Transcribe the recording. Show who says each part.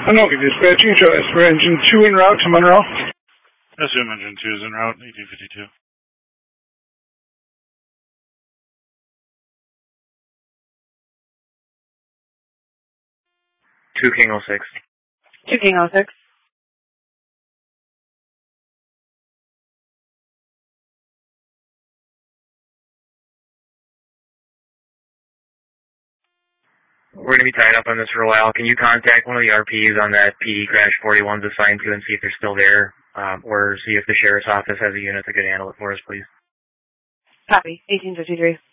Speaker 1: Anoka dispatching, show Esper engine 2 en route to Monroe.
Speaker 2: SM engine 2 is en route, 1852.
Speaker 3: Two King 06.
Speaker 4: 2 King 06.
Speaker 3: We're going to be tied up on this for a while. Can you contact one of the RPs on that PD Crash 41's assigned to and see if they're still there, or see if the sheriff's office has a unit that could handle it for us, please?
Speaker 4: Copy. 1853.